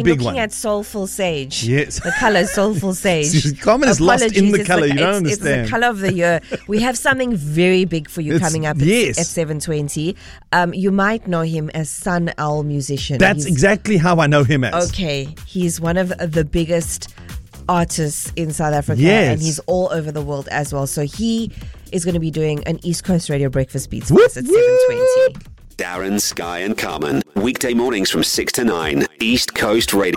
been big looking one. at Soulful Sage. Yes. The colour Soulful Sage. Carmen is lost in the Apologies, colour. You don't It's understand. the colour of the year. We have something very big for you coming up at 7:20. You might know him as Sun Owl Musician. That's exactly how I know him as. Okay. He's one of the biggest artists in South Africa, Yes. and he's all over the world as well. So he is going to be doing an East Coast Radio Breakfast Beats for us at 7:20. Darren, Sky and Carmen. Weekday mornings from 6 to 9. East Coast Radio.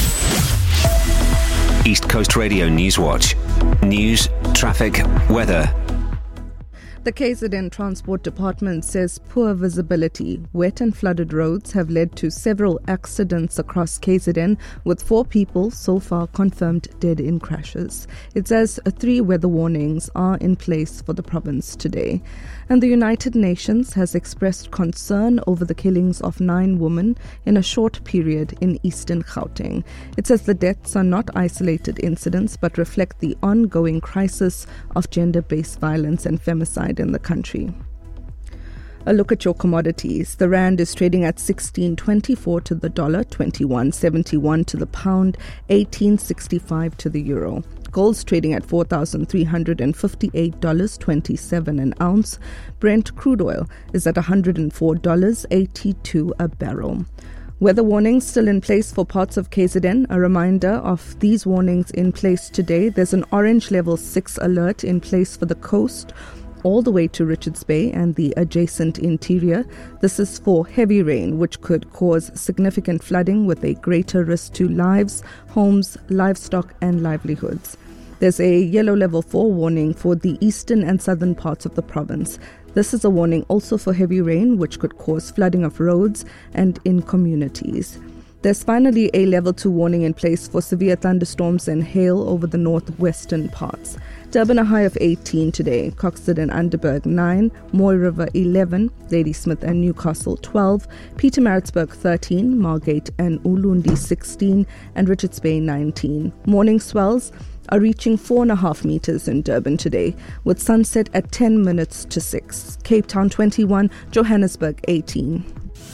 East Coast Radio News Watch. News, traffic, weather. The KZN Transport Department says poor visibility, wet and flooded roads have led to several accidents across KZN, with 4 people so far confirmed dead in crashes. It says 3 weather warnings are in place for the province today. And the United Nations has expressed concern over the killings of 9 women in a short period in eastern Gauteng. It says the deaths are not isolated incidents but reflect the ongoing crisis of gender-based violence and femicide in the country. A look at your commodities. The rand is trading at 16.24 to the dollar, 21.71 to the pound, 18.65 to the euro. Gold's trading at $4,358.27 an ounce. Brent crude oil is at $104.82 a barrel. Weather warnings still in place for parts of KZN. A reminder of these warnings in place today. There's an orange level 6 alert in place for the coast all the way to Richards Bay and the adjacent interior. This is for heavy rain, which could cause significant flooding with a greater risk to lives, homes, livestock and livelihoods. There's a yellow level 4 warning for the eastern and southern parts of the province. This is a warning also for heavy rain, which could cause flooding of roads and in communities. There's finally a level 2 warning in place for severe thunderstorms and hail over the northwestern parts. Durban a high of 18 today, Coxton and Underberg 9, Moy River 11, Ladysmith and Newcastle 12, Pietermaritzburg 13, Margate and Ulundi 16, and Richards Bay 19. Morning swells are reaching 4.5 meters in Durban today, with sunset at 10 minutes to 6. Cape Town 21, Johannesburg 18.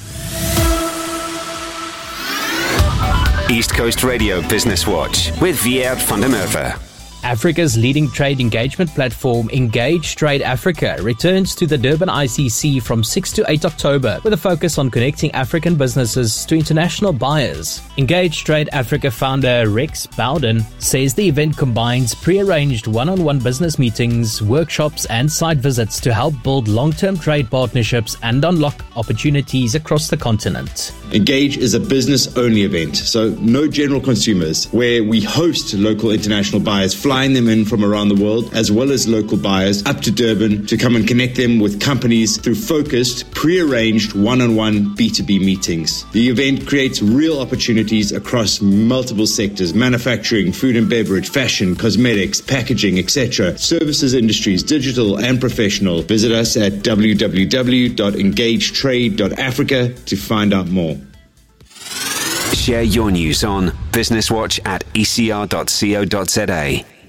East Coast Radio Business Watch with Viert van der Merwe. Africa's leading trade engagement platform, Engage Trade Africa, returns to the Durban ICC from 6 to 8 October with a focus on connecting African businesses to international buyers. Engage Trade Africa founder Rex Bowden says the event combines pre-arranged one-on-one business meetings, workshops and site visits to help build long-term trade partnerships and unlock opportunities across the continent. Engage is a business-only event, so no general consumers, where we host local international buyers, flying them in from around the world, as well as local buyers up to Durban to come and connect them with companies through focused, pre-arranged one-on-one B2B meetings. The event creates real opportunities across multiple sectors: manufacturing, food and beverage, fashion, cosmetics, packaging, etc., services industries, digital and professional. Visit us at www.engagetrade.africa to find out more. Share your news on Business Watch at ecr.co.za.